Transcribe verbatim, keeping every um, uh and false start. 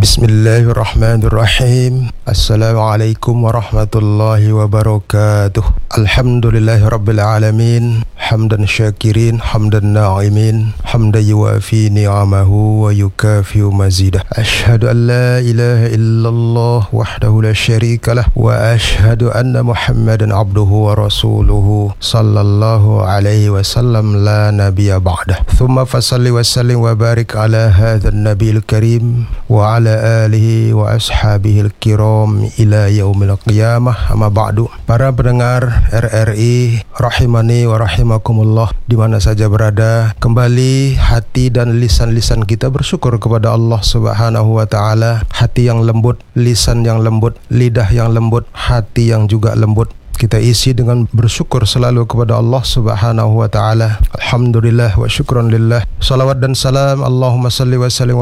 Bismillahirrahmanirrahim. Assalamualaikum warahmatullahi wabarakatuh. Alhamdulillahirabbil alamin. Hamdan syakirin, hamdan na'imin, hamdan yuwafi ni'amahu wa yukafiu mazidah. Ashhadu an la ilaha illallah wahdahu la syarikalah wa ashhadu anna Muhammadan abduhu wa rasuluhu sallallahu alaihi wasallam la nabiyya ba'dah. Thumma fasalli wa sallim wa barik ala hadzal nabiyil karim wa ala alihi wa ashabihi al-kiram ila yaumil qiyamah. Amma ba'du. Para pendengar R R I rahimani wa rahimakumullah di mana saja berada, kembali hati dan lisan-lisan kita bersyukur kepada Allah Subhanahu wa taala. Hati yang lembut, lisan yang lembut, lidah yang lembut, hati yang juga lembut, kita isi dengan bersyukur selalu kepada Allah Subhanahu wa taala. Alhamdulillah wa syukran lillah. Salawat dan salam Allahumma salli wa sallim